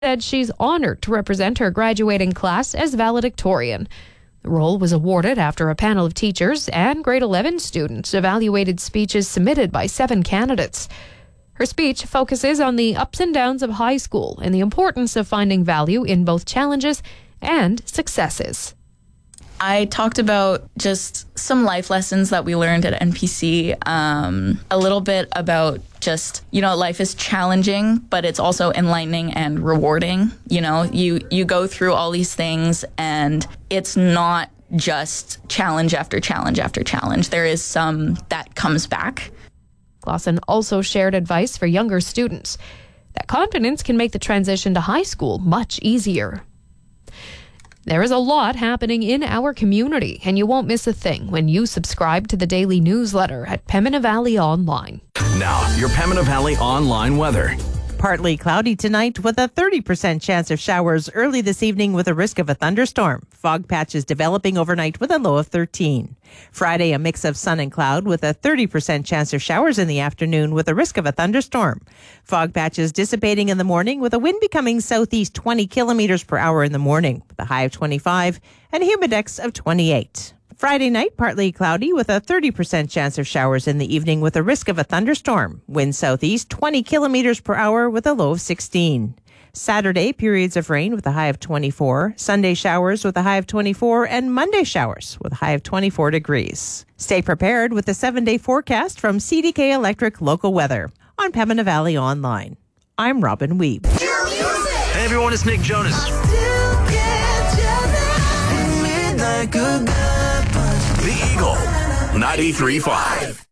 said she's honored to represent her graduating class as valedictorian. The role was awarded after a panel of teachers and grade 11 students evaluated speeches submitted by 7 candidates. Her speech focuses on the ups and downs of high school and the importance of finding value in both challenges and successes. I talked about just some life lessons that we learned at NPC, a little bit about just, life is challenging, but it's also enlightening and rewarding. You go through all these things and it's not just challenge after challenge after challenge. There is some that comes back. Clausen also shared advice for younger students that confidence can make the transition to high school much easier. There is a lot happening in our community, and you won't miss a thing when you subscribe to the daily newsletter at Pembina Valley Online. Now, your Pembina Valley Online weather. Partly cloudy tonight with a 30% chance of showers early this evening with a risk of a thunderstorm. Fog patches developing overnight with a low of 13. Friday, a mix of sun and cloud with a 30% chance of showers in the afternoon with a risk of a thunderstorm. Fog patches dissipating in the morning with a wind becoming southeast 20 kilometers per hour in the morning with a high of 25 and a humidex of 28. Friday night, partly cloudy with a 30% chance of showers in the evening with a risk of a thunderstorm. Wind southeast 20 kilometers per hour with a low of 16. Saturday, periods of rain with a high of 24. Sunday, showers with a high of 24. And Monday, showers with a high of 24 degrees. Stay prepared with the 7-day forecast from CDK Electric Local Weather on Pembina Valley Online. I'm Robin Weeb. Hey everyone, it's Nick Jonas. The Eagle 93.5.